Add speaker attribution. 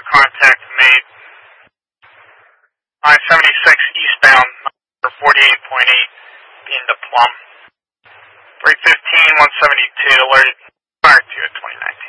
Speaker 1: contact made. I-76 eastbound, number 48.8, into Plum. 315, 172, alerted, prior to at 29.